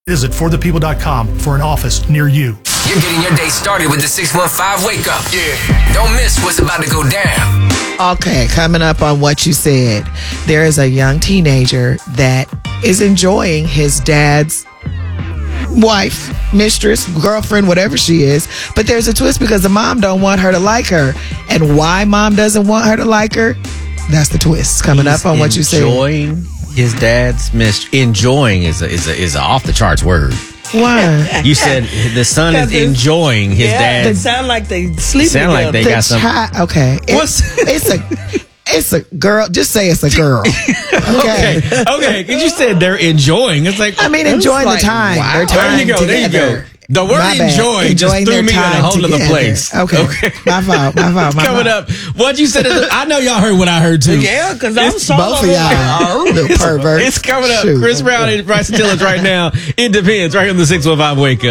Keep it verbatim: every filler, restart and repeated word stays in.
Visit for the people dot com for an office near you. You're getting your day started with the six one five Wake Up. Yeah. Don't miss what's about to go down. Okay, coming up on what you said, there is a young teenager that is enjoying his dad's wife, mistress, girlfriend, whatever she is. But there's a twist because the mom don't want her to like her. And why mom doesn't want her to like her, that's the twist. Coming He's up on what you said. Enjoying his dad's mistress. Enjoying is a, is a, is a off the charts word. Why? You said the son is enjoying his yeah, dad. It sound like they sleep Sound like they The got some. chi- okay. It- What's- it's a it's a girl. Just say it's a girl. Okay. Okay, okay. Because you said they're enjoying. It's like I mean, it's enjoying like, the time. wow. Their time There you go. together. There you go. The word My bad. enjoying Enjoying just threw their me in a time whole other together. place. Okay. My fault. My fault. My Coming fault. up, what you said? Is, I know y'all heard what I heard too. Yeah, because I'm so Both of y'all, little perverts. It's coming up. Shoot. Chris Brown and Bryson Tillage right now. It depends. Right here on the six one five Wake Up.